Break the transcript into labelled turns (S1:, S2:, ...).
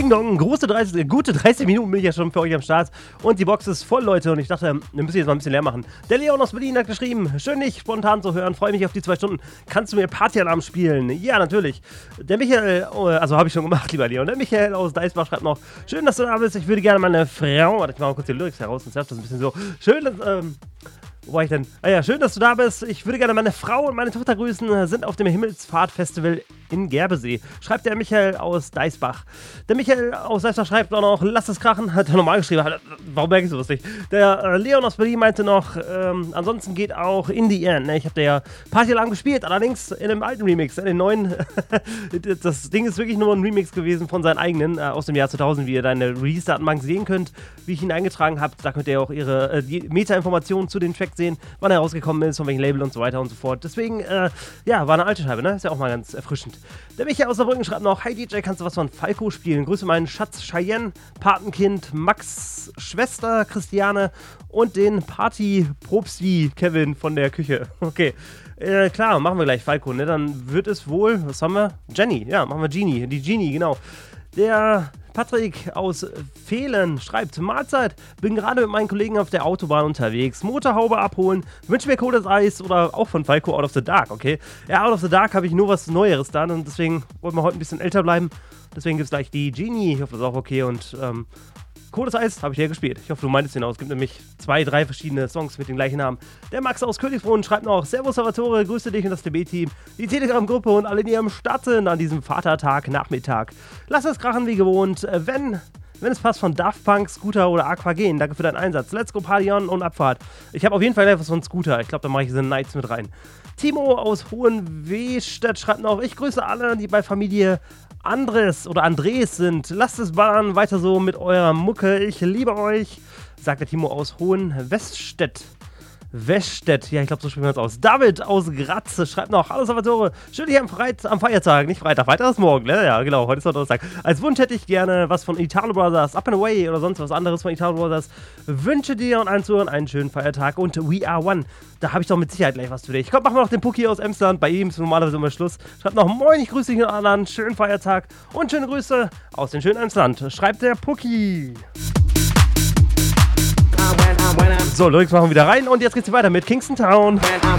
S1: Ding Dong, gute 30 Minuten bin ich ja schon für euch am Start. Und die Box ist voll, Leute. Und ich dachte, wir müssen jetzt mal ein bisschen leer machen. Der Leon aus Berlin hat geschrieben, schön dich spontan zu hören, freue mich auf die 2 Stunden. Kannst du mir Partyalarm spielen? Ja, natürlich. Der Michael, also habe ich schon gemacht, lieber Leon. Der Michael aus Deisbach schreibt noch, schön, dass du da bist. Ich würde gerne meine Frau, warte, ich mache mal kurz die Lyrics heraus, sonst das ein bisschen so. Schön, dass, wo war ich denn? Ah ja, schön, dass du da bist. Ich würde gerne meine Frau und meine Tochter grüßen. Sind auf dem Himmelsfahrt-Festival in Gerbesee. Schreibt der Michael aus Deisbach. Der Michael aus Deisbach schreibt auch noch, lass es krachen. Hat er normal geschrieben. Warum merke ich sowas nicht? Der Leon aus Berlin meinte noch, ansonsten geht auch In the End. Ich habe da ja Partyalarm gespielt, allerdings in einem alten Remix. In den neuen. Das Ding ist wirklich nur ein Remix gewesen von seinen eigenen aus dem Jahr 2000, wie ihr da in der Release-Datenbank sehen könnt, wie ich ihn eingetragen habe. Da könnt ihr auch ihre Meta-Informationen zu den Tracks sehen, wann er rausgekommen ist, von welchem Label und so weiter und so fort. Deswegen, ja, war eine alte Scheibe, ne? Ist ja auch mal ganz erfrischend. Der Michael aus Saarbrücken schreibt noch, hi DJ, kannst du was von Falco spielen? Grüße meinen Schatz Cheyenne, Patenkind Max, Schwester Christiane und den Party-Propsti Kevin von der Küche. Okay, klar, machen wir gleich Falco, ne? Dann wird es wohl, was haben wir? Jenny, ja, machen wir Genie, die Genie, genau. Der Patrick aus Fehlen schreibt, Mahlzeit, bin gerade mit meinen Kollegen auf der Autobahn unterwegs, Motorhaube abholen, wünsche mir Codes Eis oder auch von Falco Out of the Dark, okay? Ja, Out of the Dark habe ich nur was Neueres dann und deswegen wollten wir heute ein bisschen älter bleiben, deswegen gibt es gleich die Genie, ich hoffe, das ist auch okay und Codes Eis habe ich ja gespielt. Ich hoffe, du meintest ihn aus. Es gibt nämlich 2, 3 verschiedene Songs mit dem gleichen Namen. Der Max aus Königsbrunn schreibt noch, Servus Salvatore, grüße dich und das TB-Team, die Telegram-Gruppe und alle, die am Start sind an diesem Vatertag, Nachmittag. Lass es krachen wie gewohnt. Wenn es passt, von Daft Punk, Scooter oder Aquagen. Danke für deinen Einsatz. Let's go Party on und Abfahrt. Ich habe auf jeden Fall etwas von Scooter. Ich glaube, da mache ich The Nights mit rein. Timo aus Hohenwestedt schreibt noch, ich grüße alle, die bei Familie Andres sind. Lasst es ballern, weiter so mit eurer Mucke. Ich liebe euch, sagt der Timo aus Hohenwestedt. Ja, ich glaube, so sprechen wir uns aus. David aus Graz schreibt noch, hallo Salvatore, schön hier am Feiertag, nicht Freitag ist morgen, ne? Ja, genau, heute ist noch Donnerstag. Als Wunsch hätte ich gerne was von Italo Brothers, Up and Away oder sonst was anderes von Italo Brothers. Wünsche dir und allen Zuhörern einen schönen Feiertag und We Are One. Da habe ich doch mit Sicherheit gleich was für dich. Komm, machen wir noch den Pucki aus Emsland, bei ihm ist normalerweise immer Schluss. Schreibt noch, moin, ich grüße dich und allen, schönen Feiertag und schöne Grüße aus dem schönen Emsland. Schreibt der Pucki. So, Lyrics machen wir wieder rein und jetzt geht's weiter mit Kingston Town.